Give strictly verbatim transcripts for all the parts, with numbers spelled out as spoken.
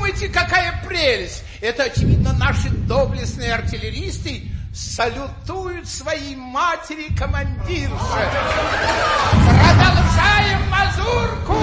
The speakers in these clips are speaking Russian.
подумайте, какая прелесть! Это, очевидно, наши доблестные артиллеристы салютуют своей матери-командирше. Продолжаем мазурку!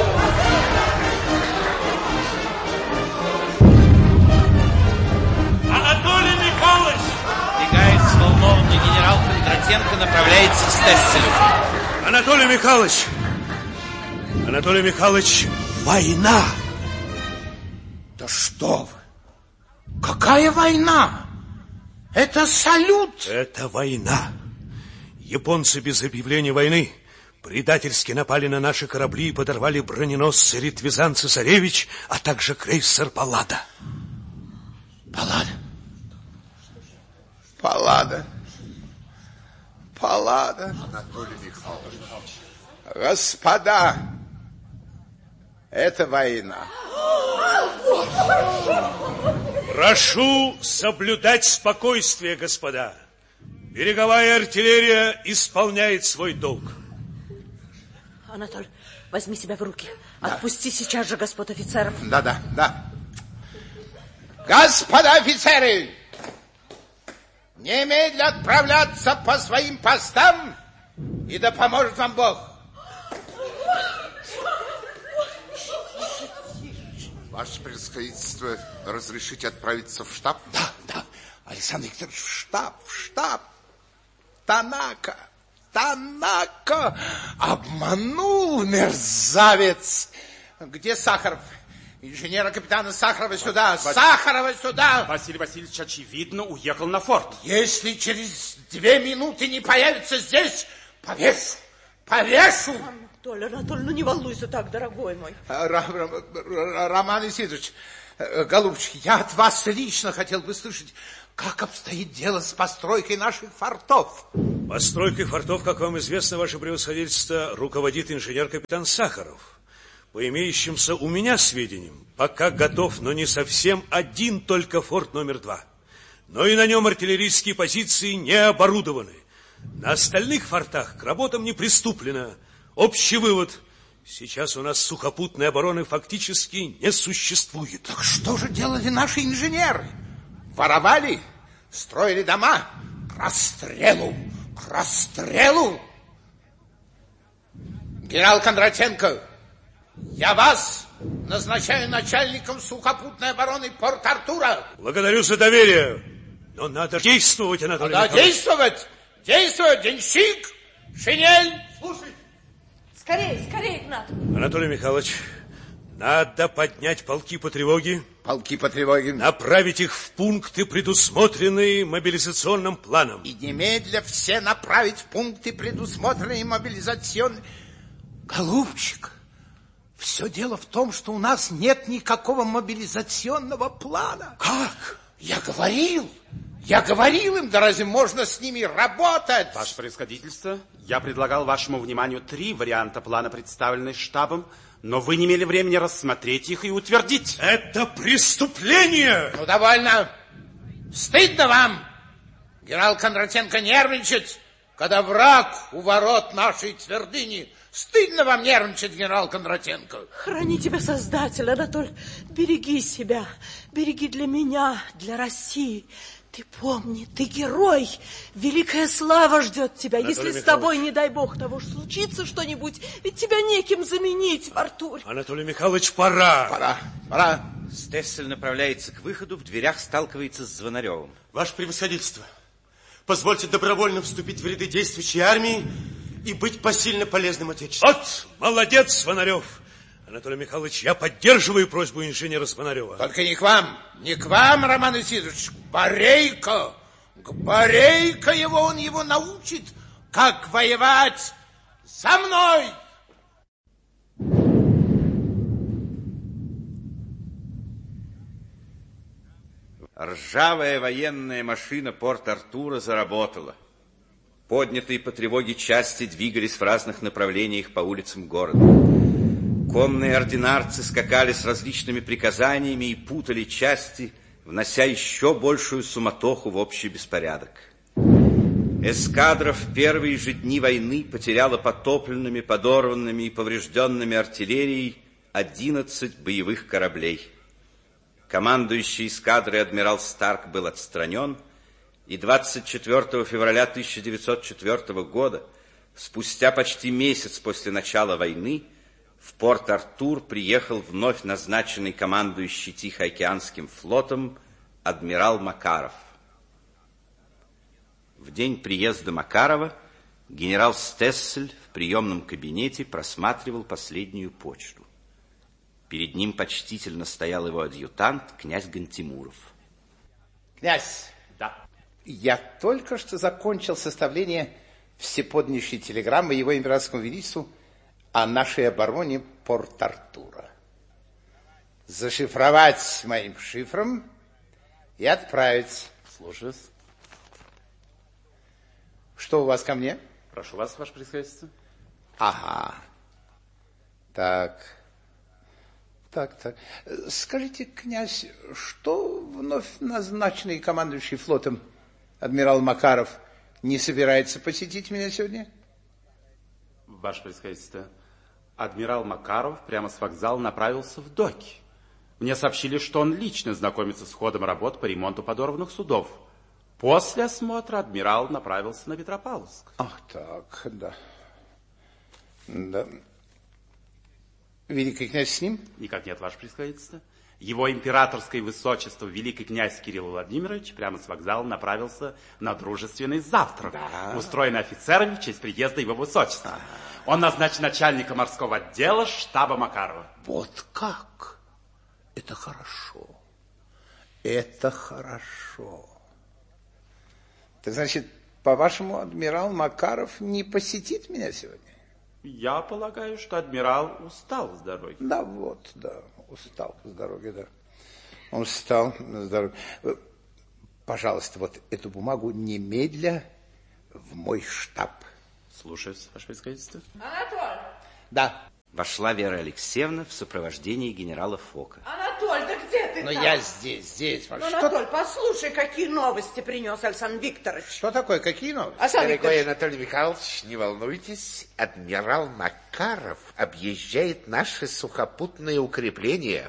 Анатолий Михайлович! Прибегает взволнованный генерал Кондратенко, направляется к Стесселю. Анатолий Михайлович! Анатолий Михайлович, война! Да что вы? Какая война? Это салют! Это война. Японцы без объявления войны предательски напали на наши корабли и подорвали броненосцы Ритвизан-Цесаревич, а также крейсер Паллада. Паллада? Паллада? Паллада? Анатолий Михайлович. Господа, это война. Прошу соблюдать спокойствие, господа. Береговая артиллерия исполняет свой долг. Анатолий, возьми себя в руки. Да. Отпусти сейчас же господ офицеров. Да, да, да. Господа офицеры, немедленно отправляться по своим постам, и да поможет вам Бог. Ваше превосходительство, разрешите отправиться в штаб? Да, да, Александр Викторович, в штаб, в штаб. Танака, Танака обманул мерзавец. Где Сахаров? Инженера-капитана Сахарова сюда, Василий... Сахарова сюда. Василий Васильевич, очевидно, уехал на форт. Если через две минуты не появится здесь, повешу, повешу. Анатолий, Анатолий, ну не волнуйся так, дорогой мой. Роман Исидорович, голубчик, я от вас лично хотел бы слышать, как обстоит дело с постройкой наших фортов. Постройкой фортов, как вам известно, ваше превосходительство, руководит инженер-капитан Сахаров. По имеющимся у меня сведениям, пока готов, но не совсем один только форт номер два. Но и на нем артиллерийские позиции не оборудованы. На остальных фортах к работам не приступлено. Общий вывод. Сейчас у нас сухопутной обороны фактически не существует. Так что же делали наши инженеры? Воровали, строили дома. К расстрелу, к расстрелу. Генерал Кондратенко, я вас назначаю начальником сухопутной обороны Порт-Артура. Благодарю за доверие. Но надо действовать, Анатолий Надо Михайлович. действовать, действовать. Денщик, шинель. Слушай. Скорее, скорее, Игнат. Анатолий Михайлович, надо поднять полки по тревоге. Полки по тревоге. Направить их в пункты, предусмотренные мобилизационным планом. И немедля все направить в пункты, предусмотренные мобилизационным... Голубчик, все дело в том, что у нас нет никакого мобилизационного плана. Как? Я говорил, я говорил им, да разве можно с ними работать? Ваше превосходительство, я предлагал вашему вниманию три варианта плана, представленные штабом, но вы не имели времени рассмотреть их и утвердить. Это преступление! Ну, довольно. Стыдно вам, генерал Кондратенко, нервничать, когда враг у ворот нашей твердыни. Стыдно вам нервничать, генерал Кондратенко. Храни тебя, Создатель, Анатолий. Береги себя, береги для меня, для России. Ты помни, ты герой. Великая слава ждет тебя. Анатолий Если Михайлович. С тобой, не дай бог, того ж случится что-нибудь, ведь тебя неким заменить в Артуре. Анатолий Михайлович, пора. Пора, пора. Стессель направляется к выходу, в дверях сталкивается с Звонаревым. Ваше превосходительство, позвольте добровольно вступить в ряды действующей армии и быть посильно полезным Отечеству. Вот, молодец, Звонарев. Анатолий Михайлович, я поддерживаю просьбу инженера Звонарева. Только не к вам, не к вам, Роман Исидорович, к Борейко. К Борейко его, он его научит, как воевать. За мной! Ржавая военная машина Порт-Артура заработала. Поднятые по тревоге части двигались в разных направлениях по улицам города. Конные ординарцы скакали с различными приказаниями и путали части, внося еще большую суматоху в общий беспорядок. Эскадра в первые же дни войны потеряла потопленными, подорванными и поврежденными артиллерией одиннадцать боевых кораблей. Командующий эскадрой адмирал Старк был отстранен, и двадцать четвёртого февраля тысяча девятьсот четвёртого года, спустя почти месяц после начала войны, в Порт-Артур приехал вновь назначенный командующий Тихоокеанским флотом адмирал Макаров. В день приезда Макарова генерал Стессель в приемном кабинете просматривал последнюю почту. Перед ним почтительно стоял его адъютант, князь Гантимуров. Князь, Да. я только что закончил составление всеподнящей телеграммы его императорскому величеству о нашей обороне Порт-Артура. Зашифровать моим шифром и отправить. Слушаюсь. Что у вас ко мне? Прошу вас, ваше превосходительство. Ага. Так. Так, так. Скажите, князь, что вновь назначенный командующий флотом адмирал Макаров не собирается посетить меня сегодня? Ваше превосходительство, адмирал Макаров прямо с вокзала направился в доки. Мне сообщили, что он лично знакомится с ходом работ по ремонту подорванных судов. После осмотра адмирал направился на Петропавловск. Ах, так, да. Да. Великий князь с ним? Никак нет, ваше превосходительство. Его императорское высочество, великий князь Кирилл Владимирович, прямо с вокзала направился на дружественный завтрак, да. устроенный офицерами в честь приезда его высочества. Ага. Он назначен начальником морского отдела штаба Макарова. Вот как? Это хорошо. Это хорошо. Так значит, по-вашему, адмирал Макаров не посетит меня сегодня? Я полагаю, что адмирал устал с дороги. Да, вот, да, устал с дороги, да. Он устал с дороги. Пожалуйста, вот эту бумагу немедля в мой штаб. Слушаюсь, ваше превосходительство. Анатоль! Да. Вошла Вера Алексеевна в сопровождении генерала Фока. Анатоль, да где ты Ну, там? я здесь, здесь. Ну, Анатоль, послушай, какие новости принес Александр Викторович. Что такое, какие новости? Александр Дорогой Викторович. Анатолий Михайлович, не волнуйтесь, адмирал Макаров объезжает наши сухопутные укрепления.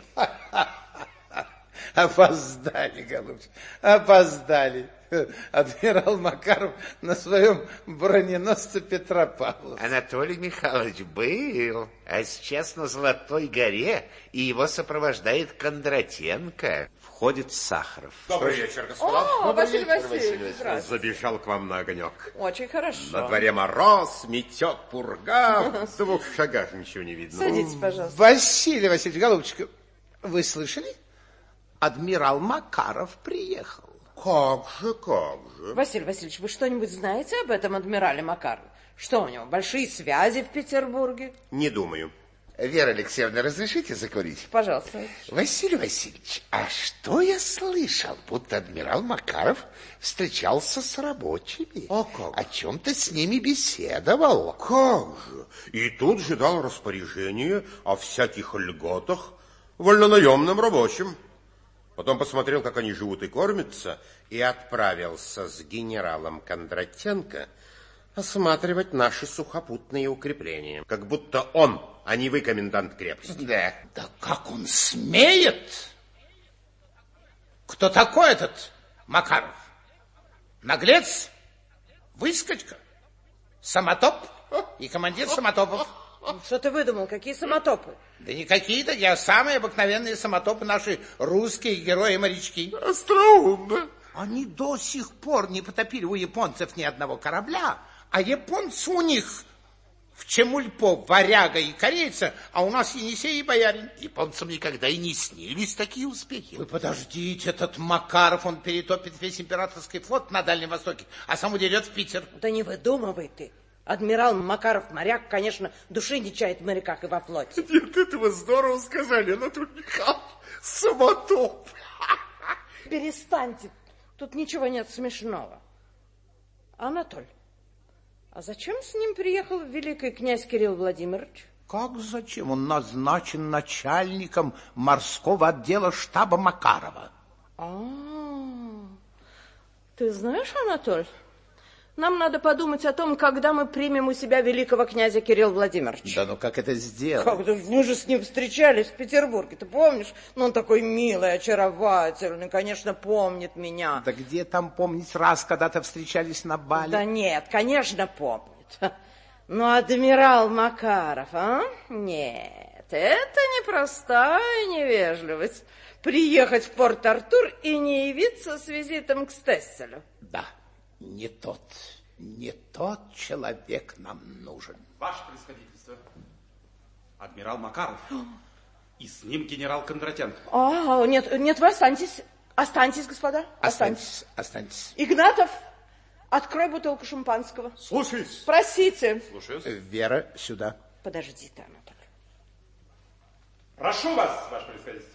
Опоздали, голубчик, опоздали. Адмирал Макаров на своем броненосце Петропавловск. Анатолий Михайлович был, а сейчас на Золотой горе, и его сопровождает Кондратенко. Входит Сахаров. Добрый вечер, господа. О, Василий Васильевич, Здравствуйте. здравствуйте. Забежал к вам на огонек. Очень хорошо. На дворе мороз, метет пурга, в двух шагах ничего не видно. Садитесь, пожалуйста. Василий Васильевич, голубчик, вы слышали? Адмирал Макаров приехал. Как же, как же. Василий Васильевич, вы что-нибудь знаете об этом адмирале Макарове? Что у него, большие связи в Петербурге? Не думаю. Вера Алексеевна, разрешите закурить? Пожалуйста. Василий Васильевич, а что я слышал, будто адмирал Макаров встречался с рабочими? А как? О чем-то с ними беседовал. Как же. И тут же дал распоряжение о всяких льготах вольнонаемным рабочим. Потом посмотрел, как они живут и кормятся, и отправился с генералом Кондратенко осматривать наши сухопутные укрепления. Как будто он, а не вы, комендант крепости. Да. Да как он смеет? Кто такой этот Макаров? Наглец? Выскочка? Самотоп? И командир самотопов? Что ты выдумал? Какие самотопы? Да не какие-то, я самые обыкновенные самотопы, наши русские герои-морячки. Остроумно. Они до сих пор не потопили у японцев ни одного корабля, а японцы у них в Чемульпо варяга и корейца, а у нас Енисей и боярин. Японцам никогда и не снились такие успехи. Вы подождите, этот Макаров, он перетопит весь императорский флот на Дальнем Востоке, а сам удерет в Питер. Да не выдумывай ты. Адмирал Макаров, моряк, конечно, души не чает в моряках и во флоте. Нет, этого здорово сказали, Анатолий Михайлович. Самотоп. Перестаньте. Тут ничего нет смешного. Анатоль, а зачем с ним приехал великий князь Кирилл Владимирович? Как зачем? Он назначен начальником морского отдела штаба Макарова. А, ты знаешь, Анатоль, Нам надо подумать о том, когда мы примем у себя великого князя Кирилла Владимировича. Да ну как это сделать? Как же, мы же с ним встречались в Петербурге, ты помнишь? Ну, он такой милый, очаровательный, конечно, помнит меня. Да где там помнить, раз когда-то встречались на бале? Да нет, конечно, помнит. Но адмирал Макаров, а? Нет, это непростая невежливость. Приехать в Порт-Артур и не явиться с визитом к Стесселю. Да. Не тот, не тот человек нам нужен. Ваше превосходительство, адмирал Макаров, и с ним генерал Кондратенко. А, нет, нет, вы останьтесь, останьтесь, господа, останьтесь. Останьтесь. Игнатов, открой бутылку шампанского. Слушаюсь. Просите. Слушаюсь. Вера, сюда. Подожди ты, Анатолий. Прошу вас, ваше превосходительство.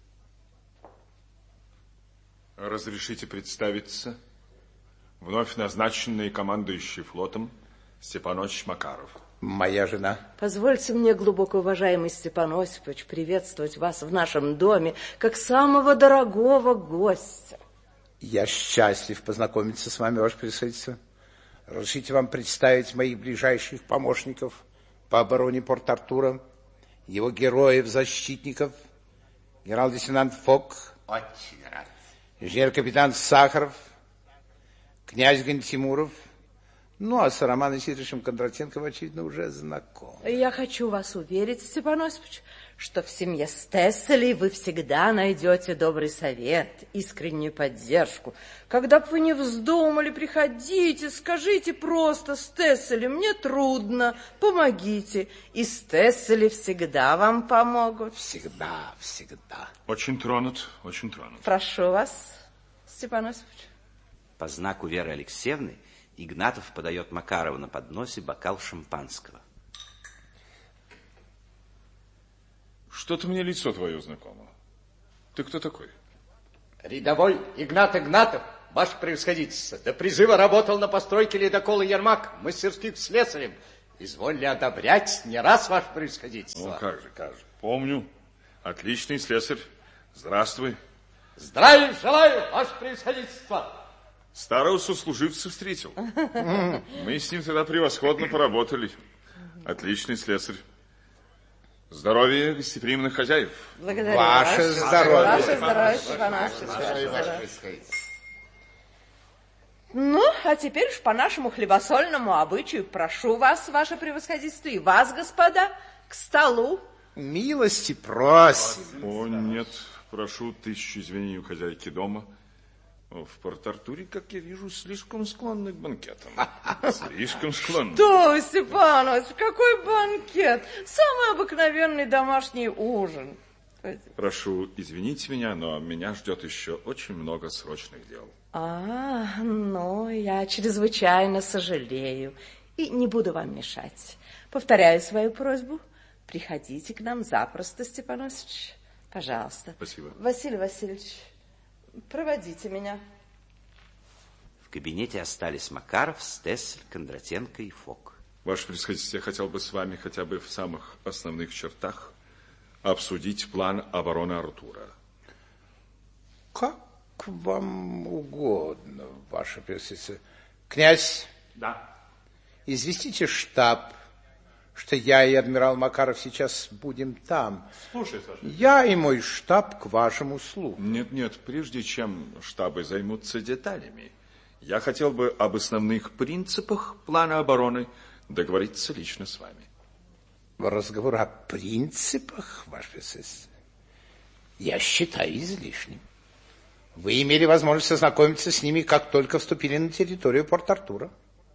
Разрешите представиться? Вновь назначенный командующий флотом Степан Осипович Макаров. Моя жена. Позвольте мне, глубоко уважаемый Степан Осипович, приветствовать вас в нашем доме как самого дорогого гостя. Я счастлив познакомиться с вами, ваше превосходительство. Разрешите вам представить моих ближайших помощников по обороне Порт-Артура, его героев-защитников, генерал-лейтенант Фок, Очень рад. инженер-капитан Сахаров, князь Гантимуров, ну, а с Романом Сидоровичем Кондратенко, очевидно, уже знаком. Я хочу вас уверить, Степан Осипович, что в семье Стесселей вы всегда найдете добрый совет, искреннюю поддержку. Когда бы вы не вздумали, приходите, скажите просто: Стесселю, мне трудно, помогите. И Стессели всегда вам помогут. Всегда, всегда. Очень тронут, очень тронут. Прошу вас, Степан Осипович. По знаку Веры Алексеевны Игнатов подает Макарову на подносе бокал шампанского. Что-то мне лицо твое знакомо. Ты кто такой? Рядовой Игнат Игнатов, ваше превосходительство. До призыва работал на постройке ледокола «Ермак» мастерским слесарем. Изволили одобрять не раз, ваше превосходительство. Ну, как же, как же. Помню. Отличный слесарь. Здравствуй. Здравия желаю, ваше превосходительство. Старого сослуживца встретил. Мы с ним тогда превосходно поработали. Отличный слесарь. Здоровья гостеприимных хозяев. Благодарю Ваше вас. здоровье. Ваше здоровье, Степан Осипович. Ну, а теперь уж по нашему хлебосольному обычаю прошу вас, ваше превосходительство, и вас, господа, к столу. Милости просим. О, нет, прошу тысячу извинений у хозяйки дома. В Порт-Артуре, как я вижу, слишком склонны к банкетам. Слишком склонны. Да, Степан Осипович, какой банкет? Самый обыкновенный домашний ужин. Прошу извинить меня, но меня ждет еще очень много срочных дел. А, ну, я чрезвычайно сожалею и не буду вам мешать. Повторяю свою просьбу. Приходите к нам запросто, Степан Осипович. Пожалуйста. Спасибо. Василий Васильевич, проводите меня. В кабинете остались Макаров, Стессель, Кондратенко и Фок. Ваше превосходительство, я хотел бы с вами хотя бы в самых основных чертах обсудить план обороны Артура. Как вам угодно, ваше превосходительство. Князь, Да. известите штаб, что я и адмирал Макаров сейчас будем там. Слушай, Саша. Я и мой штаб к вашим услугам. Нет, нет, прежде чем штабы займутся деталями, я хотел бы об основных принципах плана обороны договориться лично с вами. Разговор о принципах, ваше превосходительство, я считаю излишним. Вы имели возможность ознакомиться с ними, как только вступили на территорию Порт-Артура.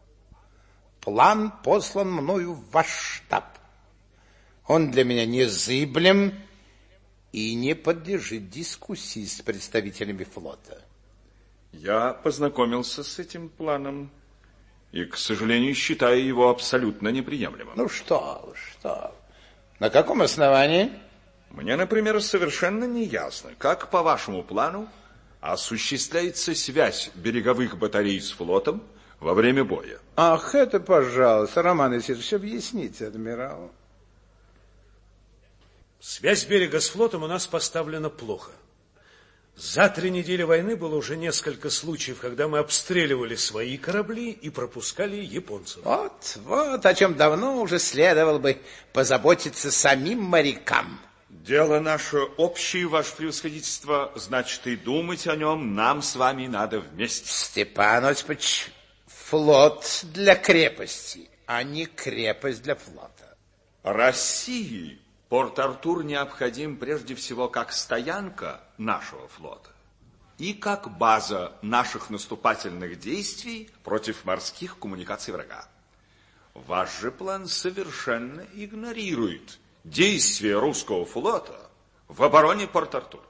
План послан мною в ваш штаб. Он для меня незыблем и не подлежит дискуссии с представителями флота. Я познакомился с этим планом и, к сожалению, считаю его абсолютно неприемлемым. Ну что вы, что вы. На каком основании? Мне, например, совершенно не ясно, как по вашему плану осуществляется связь береговых батарей с флотом во время боя. Ах, это, пожалуйста, Роман Исидорович, объясните, адмирал. Связь берега с флотом у нас поставлена плохо. За три недели войны было уже несколько случаев, когда мы обстреливали свои корабли и пропускали японцев. Вот, вот о чем давно уже следовало бы позаботиться самим морякам. Дело наше общее, ваше превосходительство, значит, и думать о нем нам с вами надо вместе. Степан Осипович, флот для крепости, а не крепость для флота. России Порт-Артур необходим прежде всего как стоянка нашего флота и как база наших наступательных действий против морских коммуникаций врага. Ваш же план совершенно игнорирует действия русского флота в обороне Порт-Артура.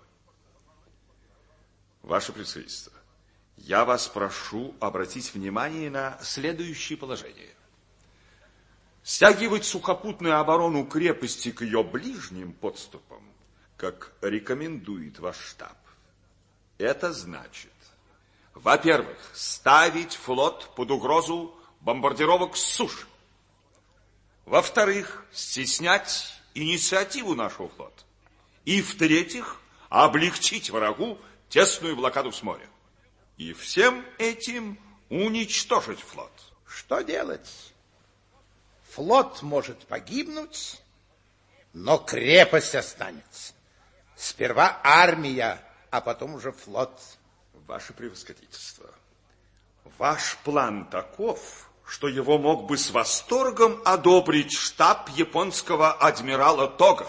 Ваше превосходительство, я вас прошу обратить внимание на следующее положение. Стягивать сухопутную оборону крепости к ее ближним подступам, как рекомендует ваш штаб, это значит, во-первых, ставить флот под угрозу бомбардировок с суши. Во-вторых, стеснять инициативу нашего флота. И, в-третьих, облегчить врагу тесную блокаду с моря. И всем этим уничтожить флот. Что делать? Флот может погибнуть, но крепость останется. Сперва армия, а потом уже флот. Ваше превосходительство, ваш план таков, что его мог бы с восторгом одобрить штаб японского адмирала Тога.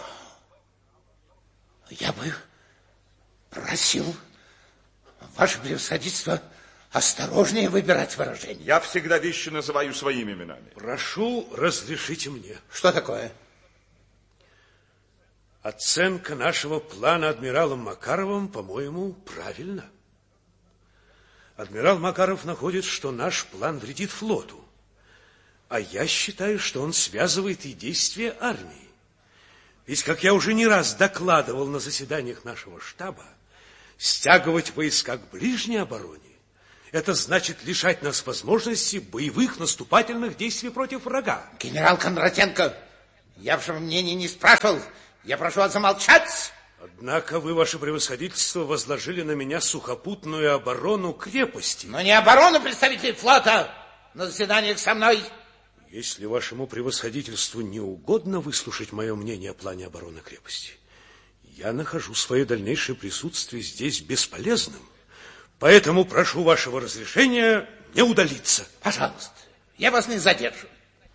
Я бы просил, ваше превосходительство, осторожнее выбирать выражения. Я всегда вещи называю своими именами. Прошу, разрешите мне. Что такое? Оценка нашего плана адмиралом Макаровым, по-моему, правильна. Адмирал Макаров находит, что наш план вредит флоту. А я считаю, что он связывает и действия армии. Ведь, как я уже не раз докладывал на заседаниях нашего штаба, стягивать войска к ближней обороне — это значит лишать нас возможности боевых наступательных действий против врага. Генерал Кондратенко, я вашего мнения не спрашивал. Я прошу вас замолчать. Однако вы, ваше превосходительство, возложили на меня сухопутную оборону крепости. Но не оборону представителей флота на заседаниях со мной. Если вашему превосходительству не угодно выслушать мое мнение о плане обороны крепости, я нахожу свое дальнейшее присутствие здесь бесполезным. Поэтому прошу вашего разрешения не удалиться. Пожалуйста, я вас не задержу.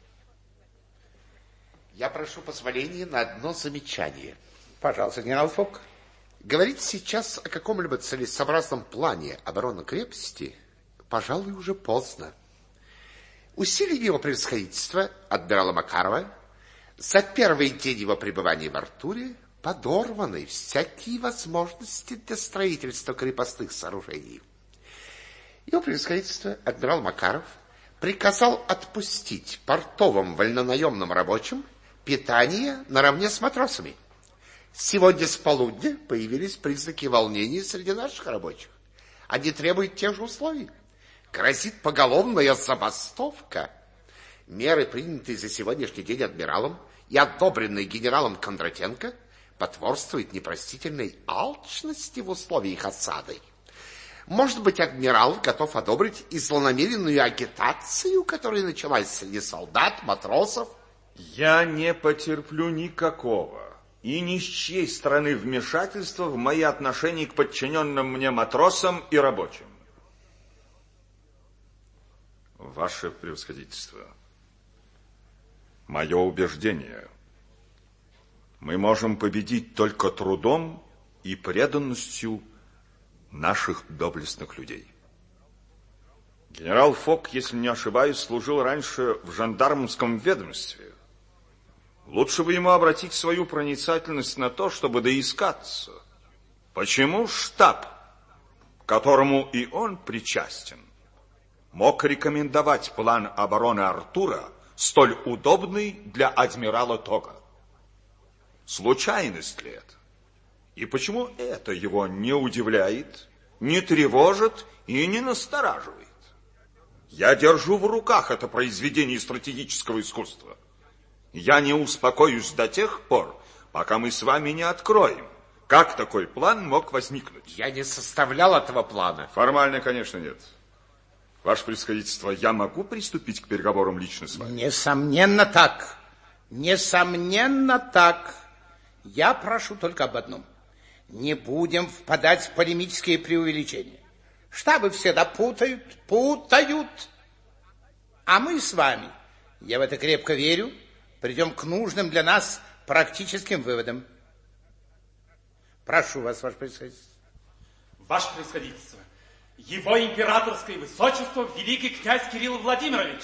Я прошу позволения на одно замечание. Пожалуйста, генерал Фок. Говорить сейчас о каком-либо целесообразном плане обороны крепости, пожалуй, уже поздно. Усилия его превосходительства, адмирала Макарова, за первый день его пребывания в Артуре подорваны всякие возможности для строительства крепостных сооружений. Его превосходительство, адмирал Макаров, приказал отпустить портовым вольнонаемным рабочим питание наравне с матросами. Сегодня с полудня появились признаки волнения среди наших рабочих. Они требуют тех же условий. Грозит поголовная забастовка. Меры, принятые за сегодняшний день адмиралом и одобренные генералом Кондратенко, потворствуют непростительной алчности в условиях осады. Может быть, адмирал готов одобрить и злонамеренную агитацию, которая началась среди солдат, матросов? Я не потерплю никакого и ни с чьей стороны вмешательства в мои отношения к подчиненным мне матросам и рабочим. Ваше превосходительство, мое убеждение, мы можем победить только трудом и преданностью наших доблестных людей. Генерал Фок, если не ошибаюсь, служил раньше в жандармском ведомстве. Лучше бы ему обратить свою проницательность на то, чтобы доискаться, почему штаб, к которому и он причастен, мог рекомендовать план обороны Артура, столь удобный для адмирала Тога. Случайность ли это? И почему это его не удивляет, не тревожит и не настораживает? Я держу в руках это произведение стратегического искусства. Я не успокоюсь до тех пор, пока мы с вами не откроем, Как такой план мог возникнуть? Я не составлял этого плана. Формально, конечно, нет. Ваше превосходительство, я могу приступить к переговорам лично с вами? Несомненно так. Несомненно так. Я прошу только об одном. Не будем впадать в полемические преувеличения. Штабы всегда путают, путают. А мы с вами, я в это крепко верю, придем к нужным для нас практическим выводам. Прошу вас, ваше превосходительство. Ваше превосходительство, его императорское высочество, великий князь Кирилл Владимирович.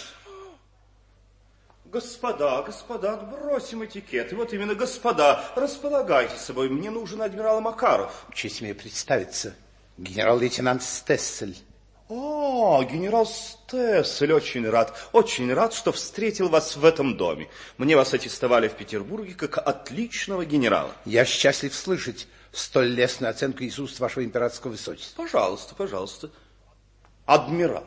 Господа, господа, отбросим этикет. И вот именно господа, располагайте собой. Мне нужен адмирал Макаров. Честь мне представиться. Генерал-лейтенант Стессель. О, генерал Стессель, очень рад. Очень рад, что встретил вас в этом доме. Мне вас аттестовали в Петербурге как отличного генерала. Я счастлив слышать столь лестную оценку из уст вашего императорского высочества. Пожалуйста, пожалуйста. Адмирал.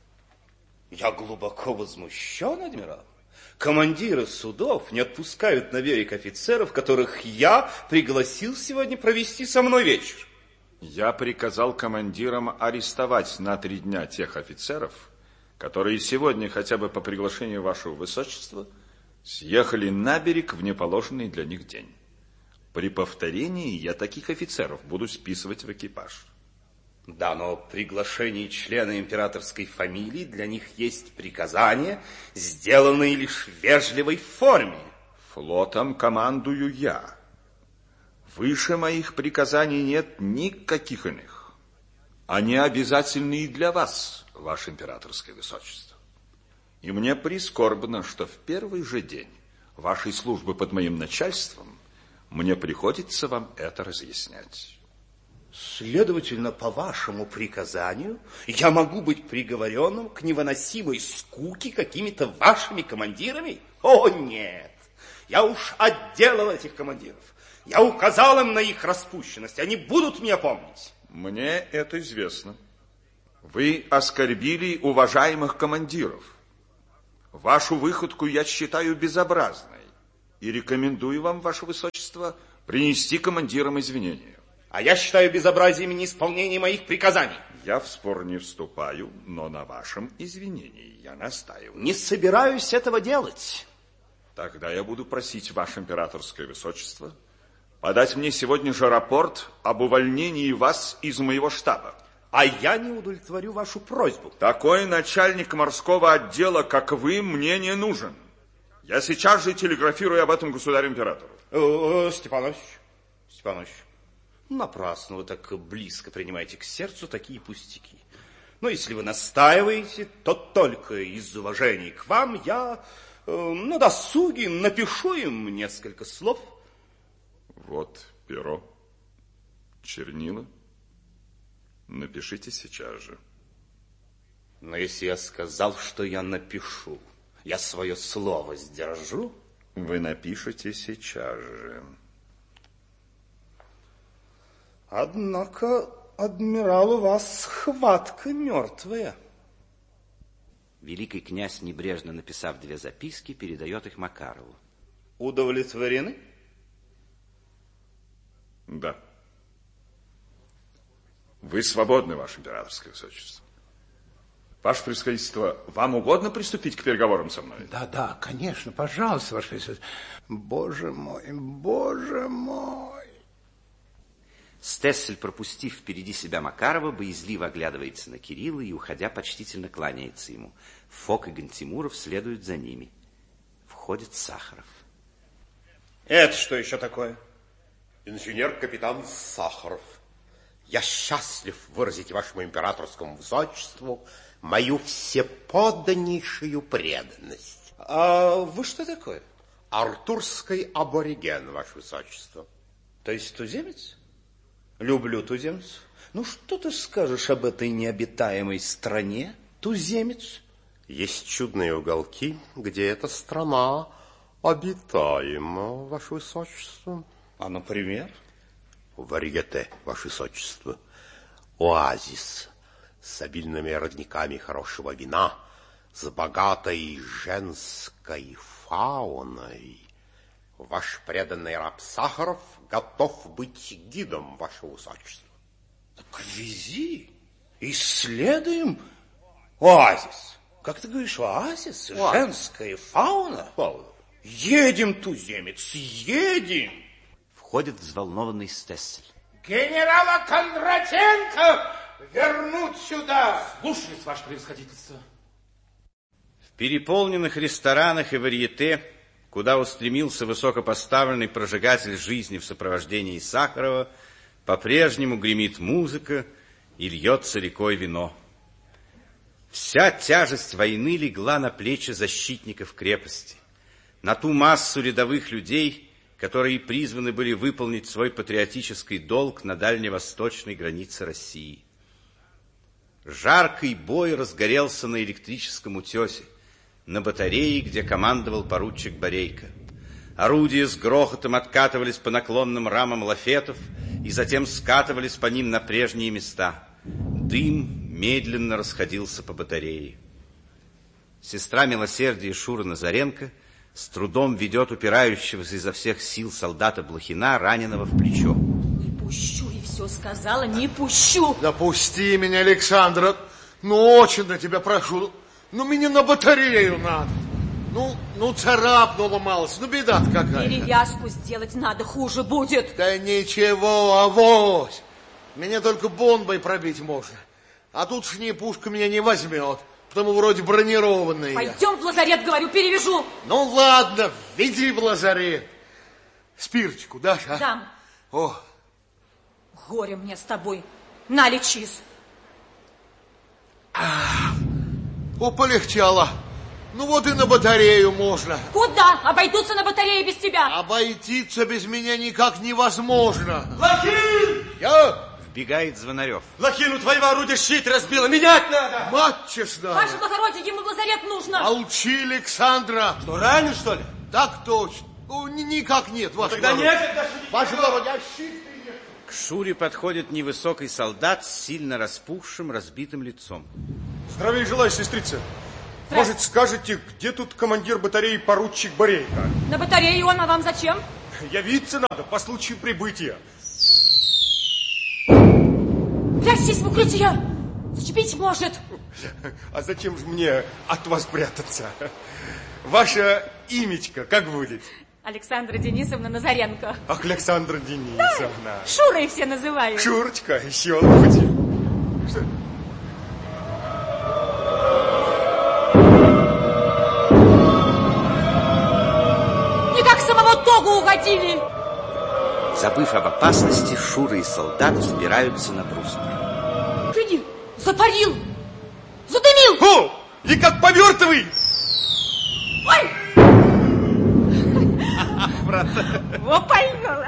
Я глубоко возмущен, адмирал. Командиры судов не отпускают на берег офицеров, которых я пригласил сегодня провести со мной вечер. Я приказал командирам арестовать на три дня тех офицеров, которые сегодня, хотя бы по приглашению вашего высочества, съехали на берег в неположенный для них день. При повторении я таких офицеров буду списывать в экипаж. Да, но приглашение члена императорской фамилии для них есть приказание, сделанное лишь в вежливой форме. Флотом командую я. Выше моих приказаний нет никаких иных. Они обязательны и для вас, ваше императорское высочество. И мне прискорбно, что в первый же день вашей службы под моим начальством мне приходится вам это разъяснять. Следовательно, по вашему приказанию, я могу быть приговоренным к невыносимой скуке какими-то вашими командирами? О, нет! Я уж отделал этих командиров. Я указал им на их распущенность. Они будут меня помнить. Мне это известно. Вы оскорбили уважаемых командиров. Вашу выходку я считаю безобразной и рекомендую вам, ваше высочество, принести командирам извинения. А я считаю безобразием неисполнение моих приказаний. Я в спор не вступаю, но на вашем извинении я настаиваю. Не собираюсь этого делать. Тогда я буду просить ваше императорское высочество подать мне сегодня же рапорт об увольнении вас из моего штаба. А я не удовлетворю вашу просьбу. Такой начальник морского отдела, как вы, мне не нужен. Я сейчас же телеграфирую об этом государю-императору. Э, э, Степанович, Степанович, напрасно вы так близко принимаете к сердцу такие пустяки. Но если вы настаиваете, то только из уважения к вам я э, на досуге напишу им несколько слов. Вот перо, чернила. Напишите сейчас же. Но если я сказал, что я напишу, я свое слово сдержу? Вы напишите сейчас же. Однако, адмирал, у вас хватка мертвая. Великий князь, небрежно написав две записки, передает их Макарову. Удовлетворены? Да. Вы свободны, ваше императорское высочество. Ваше превосходительство, вам угодно приступить к переговорам со мной? Да, да, конечно, пожалуйста, ваше превосходительство. Боже мой, боже мой. Стессель, пропустив впереди себя Макарова, боязливо оглядывается на Кирилла и, уходя, почтительно кланяется ему. Фок и Гантимуров следуют за ними. Входит Сахаров. Это что еще такое? Инженер-капитан Сахаров. Я счастлив выразить вашему императорскому высочеству мою всеподданнейшую преданность. А вы что такое? Артурский абориген, ваше высочество. То есть туземец? Люблю туземцев. Ну, что ты скажешь об этой необитаемой стране, туземец? Есть чудные уголки, где эта страна обитаема, ваше высочество. А, например? Варьете, ваше высочество. Оазис с обильными родниками хорошего вина, с богатой женской фауной. Ваш преданный раб Сахаров готов быть гидом вашего высочества. Так вези, исследуем оазис. Как ты говоришь, оазис? оазис. Женская фауна? Фауна. Едем, туземец, едем. Входит взволнованный Стессель. Генерала Кондратенко вернуть сюда. Слушаюсь, ваше превосходительство. В переполненных ресторанах и варьете, куда устремился высокопоставленный прожигатель жизни в сопровождении Сахарова, по-прежнему гремит музыка и льется рекой вино. Вся тяжесть войны легла на плечи защитников крепости, на ту массу рядовых людей, которые призваны были выполнить свой патриотический долг на дальневосточной границе России. Жаркий бой разгорелся на электрическом утесе, на батарее, где командовал поручик Борейко. Орудия с грохотом откатывались по наклонным рамам лафетов и затем скатывались по ним на прежние места. Дым медленно расходился по батарее. Сестра милосердия Шура Назаренко с трудом ведет упирающегося изо всех сил солдата Блохина, раненого в плечо. Не пущу, и все сказала, не пущу. Да пусти меня, Александра. Ну, очень на тебя прошу. Ну, мне на батарею надо. Ну, ну, царапнула малость. Ну, беда-то какая. Перевязку сделать надо, хуже будет. Да ничего, авось. Меня только бомбой пробить можно. А тут с ней пушка меня не возьмет. Потому вроде бронированный. Пойдем в лазарет, говорю, перевяжу. Ну, ладно, веди в лазарет. Спиртику дашь, а? Дам. О. Горе мне с тобой. На, лечись. А, о, полегчало. Ну, вот и на батарею можно. Куда? Обойдутся на батарее без тебя. Обойтиться без меня никак невозможно. Лохин! Я... Вбегает Звонарев. Лохин, у твоего орудия щит разбило, менять надо. Мать честная. Ваше благородие, ему в лазарет нужно. Молчи, Александра. Что, ранен, что ли? Так точно. О, никак нет, ваше ну, тогда нет. Ваше благородие, а щит... К Шуре подходит невысокий солдат с сильно распухшим, разбитым лицом. Здравия желаю, сестрица. Может, скажете, где тут командир батареи поручик Борейко? На батарее он, а вам зачем? Явиться надо по случаю прибытия. Прячьтесь в укрытие! Зачепить может. А зачем же мне от вас прятаться? Ваша имечко как будет? Александра Денисовна Назаренко. Ах, Александра Денисовна. Да, Шурой все называют. Шурочка, еще лучше. Что? Не как самого Тогу угодили. Забыв об опасности, Шура и солдат взбираются на бруствер. Гляди, запарил, задымил. О, и как повертывай. Ой! Во, пальнула.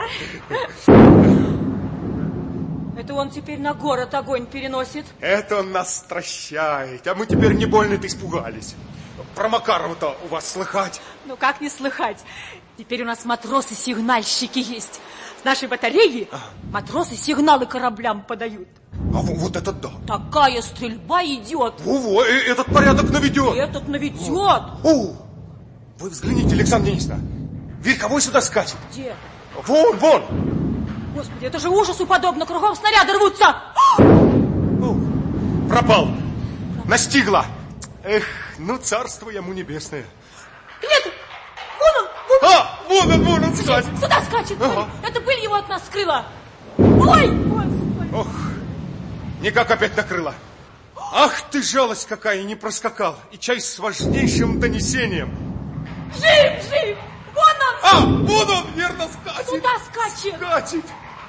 Это он теперь на город огонь переносит? Это он нас стращает, а мы теперь не больно-то испугались. Про Макарова-то у вас слыхать? Ну как не слыхать? Теперь у нас матросы-сигнальщики есть. С нашей батареи матросы сигналы кораблям подают. А вот это да. Такая стрельба идет. Во-во, этот порядок наведет. Этот наведет. О, вы взгляните, Александра Денисовна. Верховой сюда скачет. Где? Вон, вон. Господи, это же ужасу подобно. Кругом снаряды рвутся. О, пропал. Настигла. Эх, ну царство ему небесное. Нет, вон он, вон он. А, вон он, вон он скачет. Сюда скачет. Ага. Это пыль его от нас скрыла. Ой, Господи. Ох, никак опять накрыло. Ах ты, жалость какая, не проскакал. И чай с важнейшим донесением. Жив, жив. Вон он. А, вон он, верно, скачет. Сюда скачет. Скачет.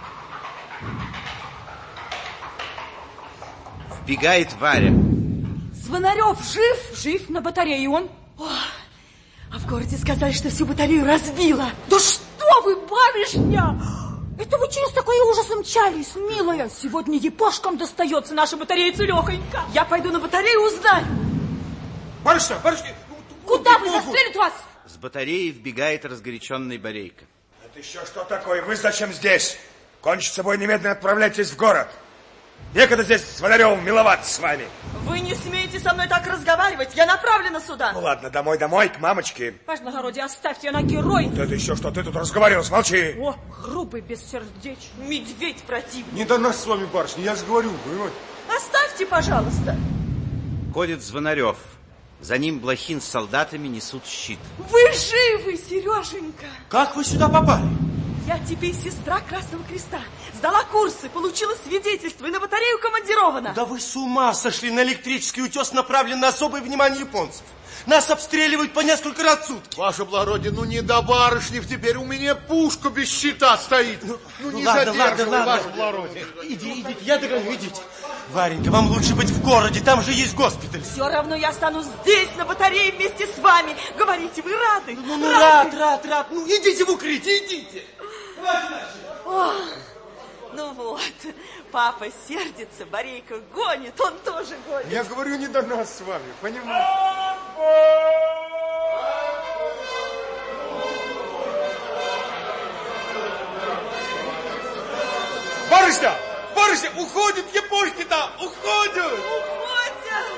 Вбегает Варя. Звонарев жив? Жив, на батарее он. О, а в городе сказали, что всю батарею разбила. Да что вы, барышня! Это вы через такой ужас мчались, милая. Сегодня епошкам достается наша батарея целехонька. Я пойду на батарею узнаю. Барышня, барышня. Куда вы, застрелят вас? С батареи вбегает разгоряченный Борейко. Это еще что такое? Вы зачем здесь? Кончится бой, немедленно отправляйтесь в город. Некогда здесь с Звонаревым миловаться с вами. Вы не смеете со мной так разговаривать. Я направлена сюда. Ну ладно, домой, домой, к мамочке. Ваше благородие, оставьте, она герой. Вот это еще что, ты тут разговаривал, молчи. О, грубый, бессердечный, медведь противный. Не до нас с вами, барышня, я же говорю. Вы... Оставьте, пожалуйста. Ходит Звонарев. За ним Блохин с солдатами несут щит. Вы живы, Сереженька. Как вы сюда попали? Я теперь сестра Красного Креста. Сдала курсы, получила свидетельство и на батарею командирована. Да вы с ума сошли. На электрический утес направлено на особое внимание японцев. Нас обстреливают по несколько раз в сутки. Ваше благородие, ну не до барышнев теперь. У меня пушка без щита стоит. Ну, ну не ладно, ладно, задерживай, ладно. ваше благородие. Иди, идите, я догоню, идите. Варенька, вам лучше быть в городе, там же есть госпиталь. Все равно я останусь здесь, на батарее, вместе с вами. Говорите, вы рады? Ну, ну рады? рад, рад, рад. Ну, идите в укрытие, идите. О, ну вот, папа сердится, Борейка гонит, он тоже гонит. Я говорю, не до нас с вами, понимаете? Барышня! Барышня! Уходят япошки-то! Уходят! Уходят!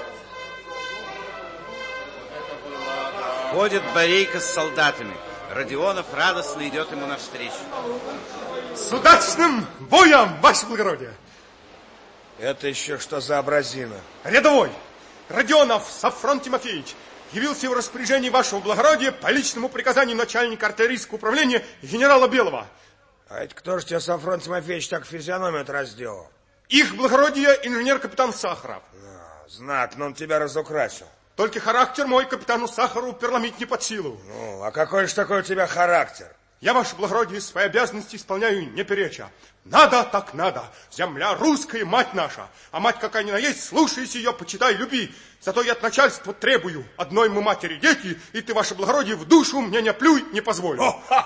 Ходит Борейка с солдатами. Родионов радостно идет ему навстречу. С удачным боем, ваше благородие! Это еще что за образина? Рядовой Родионов Сафрон Тимофеевич явился в распоряжении вашего благородия по личному приказанию начальника артиллерийского управления генерала Белого. А это кто же тебя, Сафрон Тимофеевич, так физиономию-то разделал? Их благородие инженер-капитан Сахаров. А, знатно он тебя разукрасил. Только характер мой капитану Сахарову переломить не под силу. Ну, а какой же такой у тебя характер? Я, ваше благородие, свои обязанности исполняю не переча. Надо так надо. Земля русская, мать наша. А мать какая ни на есть, слушайся ее, почитай, люби. Зато я от начальства требую. Одной мы матери дети, и ты, ваше благородие, в душу мне не плюй, не позволю.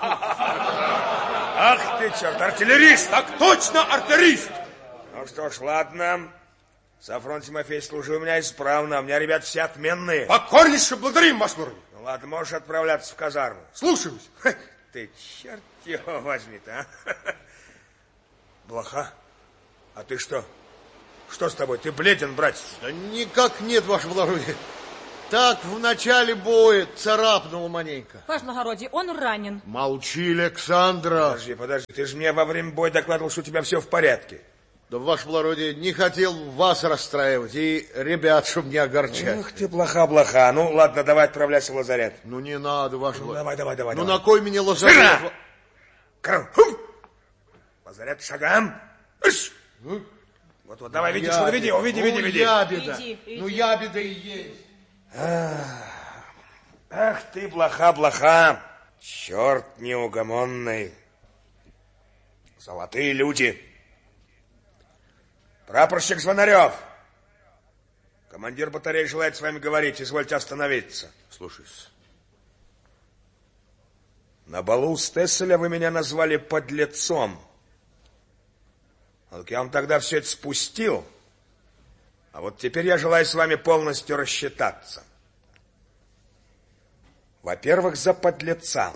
Ах ты, черт, артиллерист! Так точно, артиллерист! Ну что ж, ладно. Сафрон Тимофеевич, служи у меня исправно. У меня ребят все отменные. Покорнейше благодарим, ваше благородие. Ну ладно, можешь отправляться в казарму. Слушаюсь. Ты, черт его возьми-то, а? Блоха, а ты что? Что с тобой? Ты бледен, братец? Да никак нет, ваше благородие. Так в начале боя царапнуло маленько. Ваше благородие, он ранен. Молчи, Александра. Подожди, подожди, ты же мне во время боя докладывал, что у тебя все в порядке. Да, ваше благородие, не хотел вас расстраивать и ребят, чтобы не огорчать. Эх ты, блоха, блоха. Ну, ладно, давай отправляйся в лазарет. Ну, не надо, ваше ну, благородие. Давай, давай, давай. Ну, давай. на кой мне лазарет? Сына! Крым! Лазарет шагам! Иш! Вот, вот, давай, видишь, что веди, уведи, веди, веди. Ябеда. Ну, ябеда и есть. Ах ты, блоха, блоха. Черт неугомонный. Золотые люди. Прапорщик Звонарев. Командир батареи желает с вами говорить. Извольте остановиться. Слушаюсь. На балу у Стесселя вы меня назвали подлецом. Вот я вам тогда все это спустил. А вот теперь я желаю с вами полностью рассчитаться. Во-первых, за подлеца.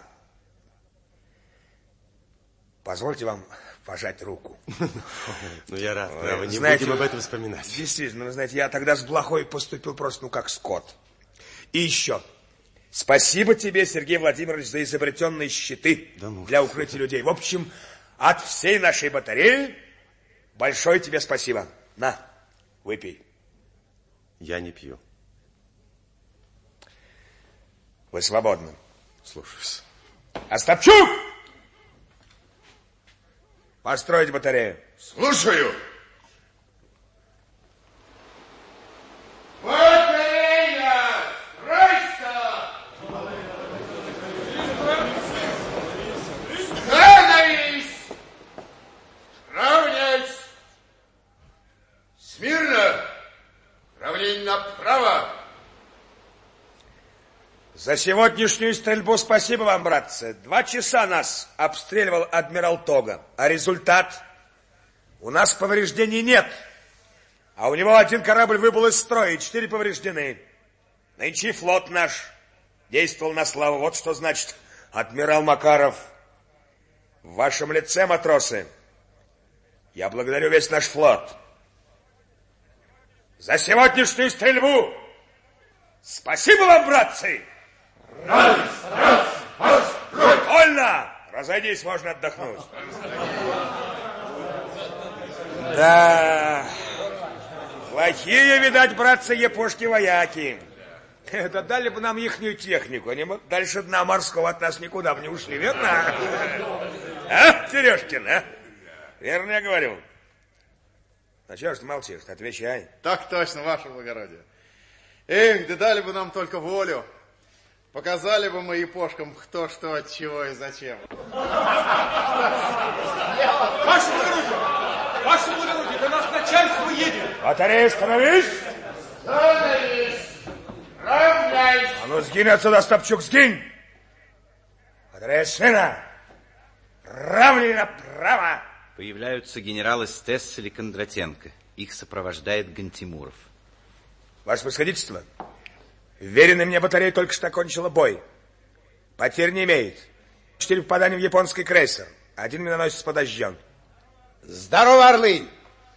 Позвольте вам пожать руку. Ну, я рад, право, не знаете, будем об этом вспоминать. Действительно, вы знаете, я тогда с Блохой поступил просто, ну, как скот. И еще. Спасибо тебе, Сергей Владимирович, за изобретенные щиты да ну, для укрытия людей. В общем, от всей нашей батареи большое тебе спасибо. На, выпей. Я не пью. Вы свободны. Слушаюсь. Остапчук! Построить батарею. Слушаю. Батарея! Стройся! Становись! Равняйсь! Смирно! Равнение направо! За сегодняшнюю стрельбу спасибо вам, братцы. Два часа нас обстреливал адмирал Тога. А результат? У нас повреждений нет. А у него один корабль выбыл из строя, и четыре повреждены. Нынче флот наш действовал на славу. Вот что значит адмирал Макаров. В вашем лице, матросы, я благодарю весь наш флот За сегодняшнюю стрельбу! Спасибо вам, братцы! Раз, раз, раз, раз. Вольно! Разойдись, можно отдохнуть. Да, плохие, видать, братцы, япошки-вояки. Да дали бы нам ихнюю технику, они бы дальше дна морского от нас никуда бы не ушли, верно? А, Сережкин, а? Верно я говорю. Ну, чего ж ты молчишь? Отвечай. Так точно, ваше благородие. Эх, да дали бы нам только волю. Показали бы мы япошкам, кто что, от чего и зачем. Ваше благородие! Ваше благородие, до нас начальство едет! Батарея, становись! Становись! Равняйся! А ну, сгинь отсюда, Стопчук, сгинь! Батарея, сына! Равней направо! Появляются генералы Стессель и Кондратенко. Их сопровождает Гантимуров. Ваше Превосходительство, вверенная мне батарея только что окончила бой. Потерь не имеет. Четыре попадания в японский крейсер. Один миноносец подожжен. Здорово, орлы!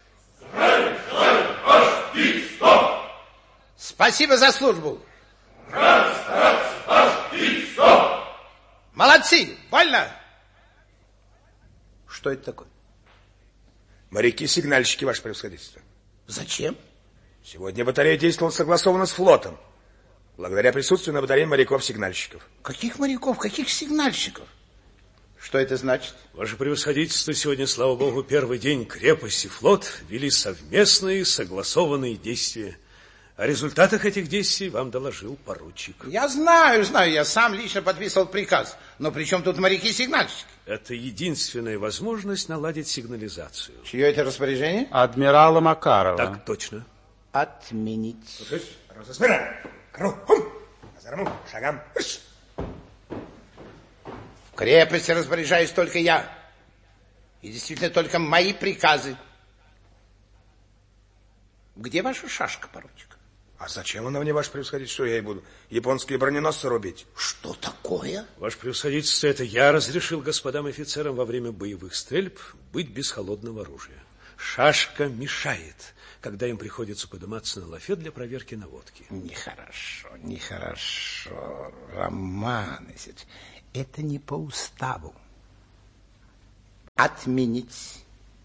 Спасибо за службу. Раз, раз, раз, и стоп! Молодцы! Вольно! Что это такое? Моряки-сигнальщики, Ваше Превосходительство. Зачем? Сегодня батарея действовала согласованно с флотом. Благодаря присутствию на батарее моряков-сигнальщиков. Каких моряков? Каких сигнальщиков? Что это значит? Ваше Превосходительство, сегодня, слава Богу, первый день крепость и флот вели совместные согласованные действия. О результатах этих действий вам доложил поручик. Я знаю, знаю, я сам лично подписывал приказ. Но при чем тут моряки-сигнальщики? Это единственная возможность наладить сигнализацию. Чье это распоряжение? Адмирала Макарова. Так точно. Отменить. Смирно! Кругом! Азарму, шагам. В крепости распоряжаюсь только я. И действительно только мои приказы. Где ваша шашка, поручик? А зачем она мне, Ваше Превосходительство, я и буду японские броненосцы рубить? Что такое? Ваше Превосходительство, это я разрешил господам офицерам во время боевых стрельб быть без холодного оружия. Шашка мешает, когда им приходится подниматься на лафет для проверки наводки. Нехорошо, нехорошо, Роман Исич, это не по уставу. Отменить.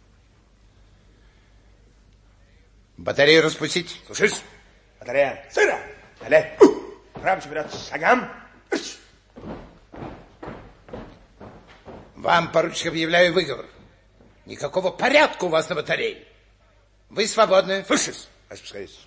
Батарею распустить. Слушай, батарея, сыра, далее, рамки вперед, шагам. Вам, поручик, объявляю выговор. Никакого порядка у вас на батарее. Вы свободны. Слушай, Ваше Превосходительство.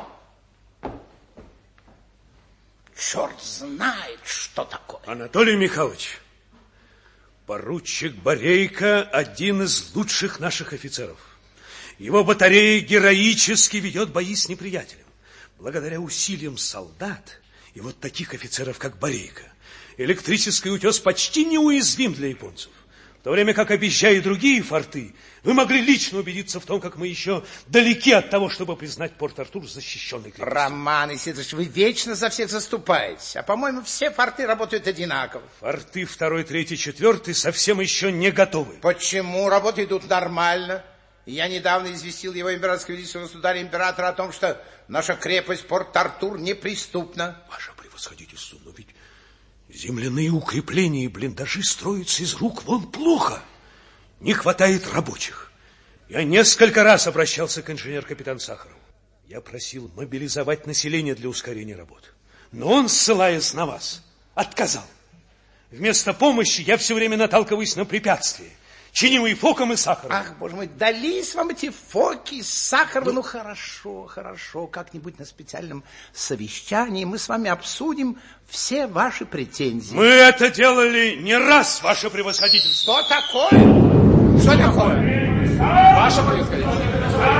Черт знает, что такое. Анатолий Михайлович, поручик Борейко один из лучших наших офицеров. Его батарея героически ведет бои с неприятелем. Благодаря усилиям солдат и вот таких офицеров, как Борейко, электрический утес почти неуязвим для японцев. В то время как, объезжая другие форты, вы могли лично убедиться в том, как мы еще далеки от того, чтобы признать Порт-Артур защищенной крепостью. Роман Исидорович, вы вечно за всех заступаетесь. А, по-моему, все форты работают одинаково. Форты второй, третий, четвертый совсем еще не готовы. Почему? Работы идут нормально. Я недавно известил его императорское величество государя-императора о том, что наша крепость Порт-Артур неприступна. Ваше Превосходительство, но ведь земляные укрепления и блиндажи строятся из рук вон плохо. Не хватает рабочих. Я несколько раз обращался к инженер-капитан Сахарову. Я просил мобилизовать население для ускорения работ. Но он, ссылаясь на вас, отказал. Вместо помощи я все время наталкиваюсь на препятствия, чинимые Фоком и Сахаровым. Ах, боже мой, дались вам эти Фоки с Сахаровым. Ну, хорошо, хорошо, как-нибудь на специальном совещании мы с вами обсудим все ваши претензии. Мы это делали не раз, Ваше Превосходительство. Что такое? Что такое? Ваше Превосходительство.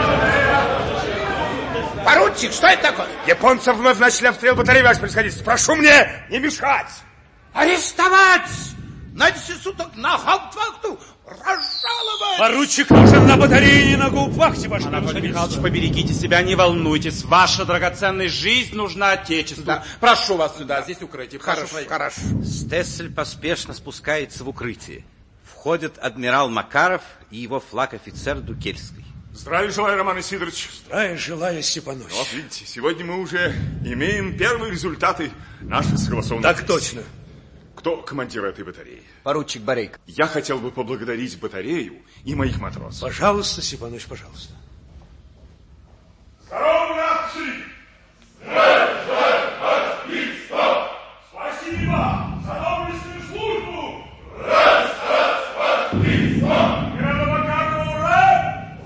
Поручик, что это такое? Японцы вновь начали обстрел батареи, Ваше Превосходительство. Прошу мне не мешать. Арестовать! На десять суток на гауптвахту! Разжаловать! Поручик нужен на батарее, не на гауптвахте, Ваше Анатолий Михайлович, поберегите себя, не волнуйтесь. Ваша драгоценная жизнь нужна Отечеству. Да. Прошу вас сюда, здесь укрытие. Хорошо, хорошо. Стессель поспешно спускается в укрытие. Входят адмирал Макаров и его флаг-офицер Дукельский. Здравия желаю, Роман Исидорович. Здравия желаю, Степанович. Вот видите, сегодня мы уже имеем первые результаты нашей согласованности. Так точно. Кто командир этой батареи? Поручик Борейко. Я хотел бы поблагодарить батарею и моих матросов. Пожалуйста, Степанович, пожалуйста. Здорово, братцы! Здравия желаю, отписка! Спасибо за доблестную службу! Раз, раз, отписка! Мирового Макарова, ура!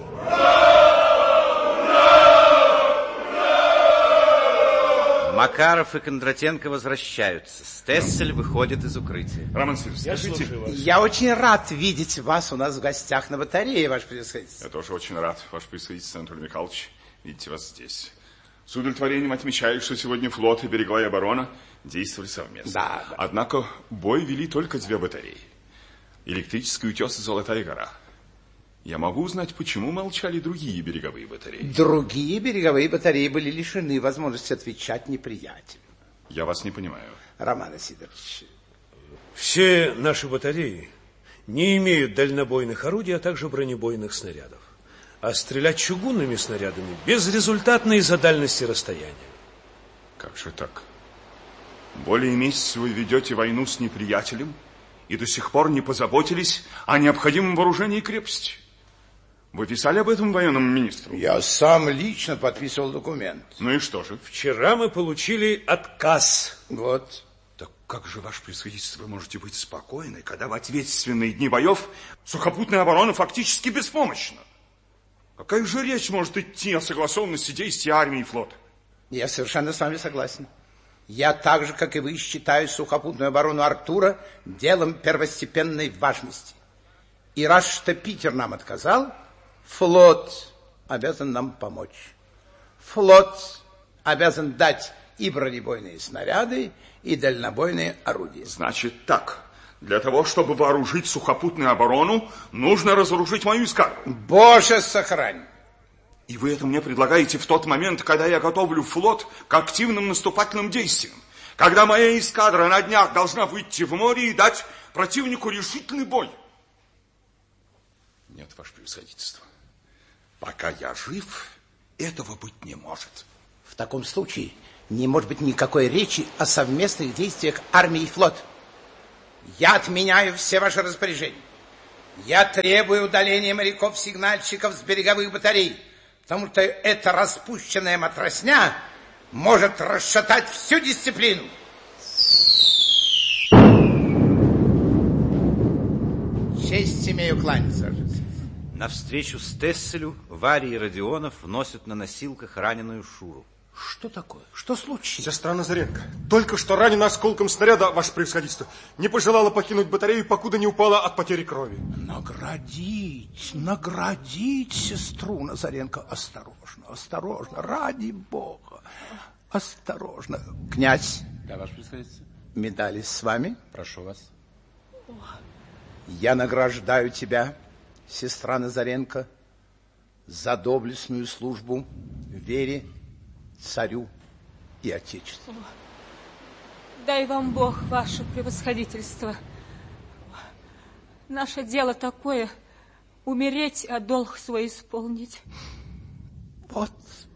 Ура! Макаров и Кондратенко возвращаются. Стессель выходит из укрытия. Роман Сергеевич, я скажите... вас. Я очень рад видеть вас у нас в гостях на батарее, ваше превосходительство. Я тоже очень рад, ваше превосходительство, Анатолий Михайлович, видите вас здесь. С удовлетворением отмечаю, что сегодня флот и береговая оборона действовали совместно. Да, да. Однако бой вели только две батареи. Электрический утес и Золотая гора. Я могу узнать, почему молчали другие береговые батареи? Другие береговые батареи были лишены возможности отвечать неприятелю. Я вас не понимаю. Роман Исидорович. Все наши батареи не имеют дальнобойных орудий, а также бронебойных снарядов. А стрелять чугунными снарядами безрезультатно из-за дальности расстояния. Как же так? Более месяца вы ведете войну с неприятелем и до сих пор не позаботились о необходимом вооружении и крепости. Вы писали об этом военному министру? Я сам лично подписывал документ. Ну и что же? Вчера мы получили отказ. Вот. Так как же, ваше превосходительство, вы можете быть спокойны, когда в ответственные дни боев сухопутная оборона фактически беспомощна? Какая же речь может идти о согласованности действий армии и флота? Я совершенно с вами согласен. Я так же, как и вы, считаю сухопутную оборону Артура делом первостепенной важности. И раз что Питер нам отказал, флот обязан нам помочь. Флот обязан дать и бронебойные снаряды, и дальнобойные орудия. Значит так, для того, чтобы вооружить сухопутную оборону, нужно разоружить мою эскадру. Боже, сохрань! И вы это мне предлагаете в тот момент, когда я готовлю флот к активным наступательным действиям, когда моя эскадра на днях должна выйти в море и дать противнику решительный бой. Нет, ваше превосходительство, пока я жив, этого быть не может. В таком случае не может быть никакой речи о совместных действиях армии и флота. Я отменяю все ваши распоряжения. Я требую удаления моряков-сигнальщиков с береговых батарей, потому что эта распущенная матросня может расшатать всю дисциплину. Честь имею кланяться. Навстречу Стесселю Варя и Родионов вносят на носилках раненую Шуру. Что такое? Что случилось? Сестра Назаренко, только что ранена осколком снаряда, ваше превосходительство, не пожелала покинуть батарею, покуда не упала от потери крови. Наградить, наградить сестру Назаренко. Осторожно, осторожно, ради Бога. Осторожно. Князь. Да, ваше превосходительство. Медали с вами. Прошу вас. Я награждаю тебя, сестра Назаренко, за доблестную службу вере, царю и отечеству. Дай вам Бог, ваше превосходительство. Наше дело такое — умереть, а долг свой исполнить. Вот,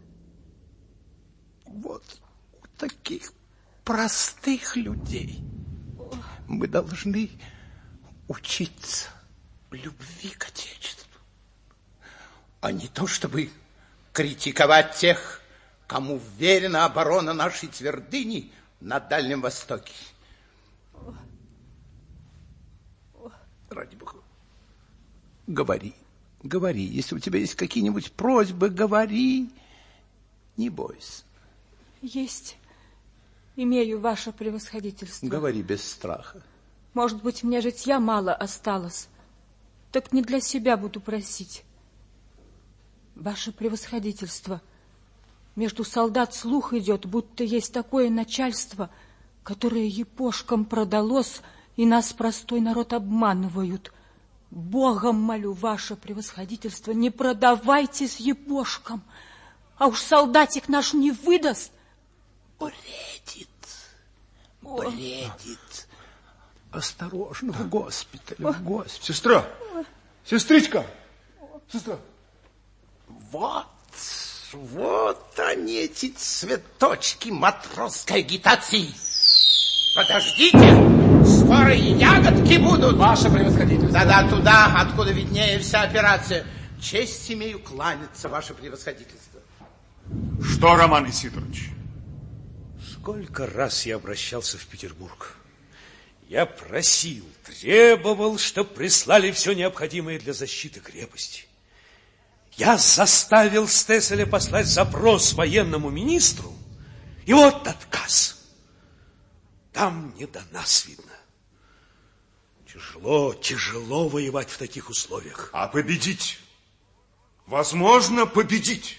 вот у таких простых людей мы должны учиться любви к отечеству, а не то, чтобы критиковать тех, кому верена оборона нашей твердыни на Дальнем Востоке. Ради Бога, говори, говори. Если у тебя есть какие-нибудь просьбы, говори. Не бойся. Есть. Имею ваше превосходительство. Говори без страха. Может быть, мне житья мало осталось. Так не для себя буду просить. Ваше превосходительство, между солдат слух идет, будто есть такое начальство, которое епошкам продалось, и нас, простой народ, обманывают. Богом молю, ваше превосходительство, не продавайтесь епошкам, а уж солдатик наш не выдаст. Бредит, бредит. Осторожно, в госпитале, в госпитале. Сестра, сестричка, сестра. Вот, вот они, эти цветочки матросской агитации. Подождите, скоро и ягодки будут. Ваше превосходительство. Да-да, туда, откуда виднее вся операция. Честь имею кланяться, ваше превосходительство. Что, Роман Исидорович? Сколько раз я обращался в Петербург. Я просил, требовал, чтоб прислали все необходимое для защиты крепости. Я заставил Стесселя послать запрос военному министру, и вот отказ. Там не до нас видно. Тяжело, тяжело воевать в таких условиях. А победить? Возможно, победить.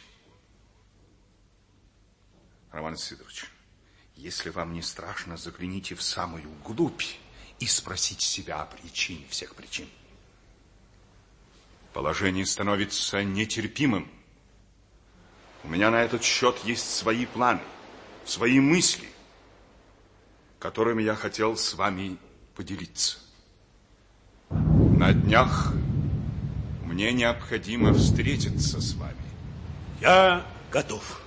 Роман Сидорович, если вам не страшно, загляните в самую глубь и спросите себя о причине всех причин. Положение становится нетерпимым. У меня на этот счет есть свои планы, свои мысли, которыми я хотел с вами поделиться. На днях мне необходимо встретиться с вами. Я готов.